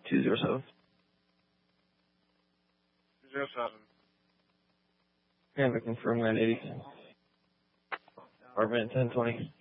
207. 207. Yeah, we confirm that 80. Apartment 1020.